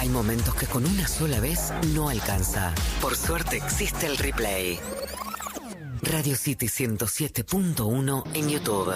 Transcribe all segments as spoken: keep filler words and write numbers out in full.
Hay momentos que con una sola vez no alcanza. Por suerte existe el replay. Radio City ciento siete punto uno en YouTube.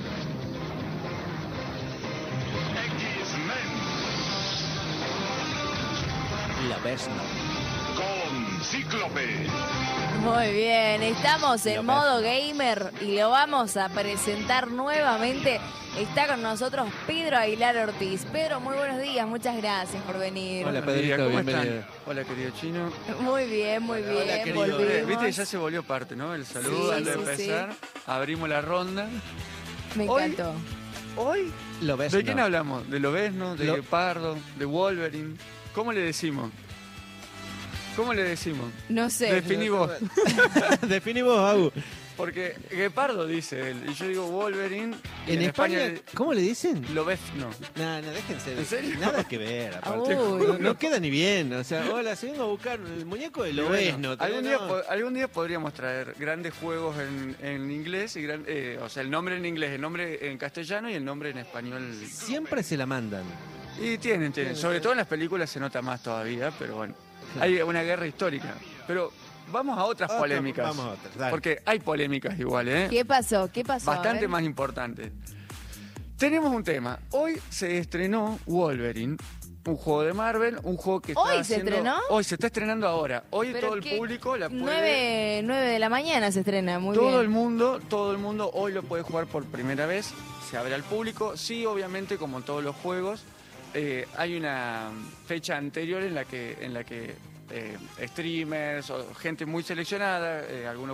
La Vesna. Con Cíclope. Muy bien, estamos en Lo modo gamer y lo vamos a presentar nuevamente. Está con nosotros Pedro Aguilar Ortiz. Pedro, muy buenos días, muchas gracias por venir. Hola Pedrito, Pedrito, ¿cómo bienvenido. están? Hola querido Chino. Muy bien, muy bien. Hola, querido. volvimos. Eh, Viste, ya se volvió parte, ¿no? El saludo Sí, antes de sí, empezar. Abrimos la ronda. Me Hoy- encantó. Hoy, Lo Vesna. ¿de quién hablamos? ¿De Lobezno? ¿De Lo- Guepardo? ¿De Wolverine? ¿Cómo le decimos? ¿Cómo le decimos? No sé. Definí vos. Definí vos, Agu. Porque Guepardo dice él, y yo digo Wolverine. y En, España, le- ¿cómo le dicen? Lobezno. No, no, déjense. ¿En serio? Nada que ver, aparte. Uy. No, no queda ni bien. O sea, hola, se vengo a buscar el muñeco de Y Lobezno. bueno, algún, día, po- algún día podríamos traer grandes juegos en, en inglés, y gran- eh, o sea, el nombre en inglés, el nombre en castellano y el nombre en español. Siempre se la mandan. Y tienen, tienen. Sobre todo en las películas se nota más todavía, pero bueno. Hay una guerra histórica. Pero vamos a otras Otra- polémicas. vamos a otras, dale. Porque hay polémicas igual, ¿eh? ¿Qué pasó? ¿Qué pasó? A Bastante ver. más importantes. Tenemos un tema. Hoy se estrenó Wolverine, un juego de Marvel, un juego que está ¿Hoy se haciendo- estrenó? Hoy se está estrenando ahora. Hoy Pero todo el qué- público la puede... Nueve, nueve de la mañana se estrena, muy todo bien. el mundo, todo el mundo hoy lo puede jugar por primera vez. Se abre al público. Sí, obviamente, como en todos los juegos, eh, hay una fecha anterior en la que, en la que eh, streamers o gente muy seleccionada, eh, algunos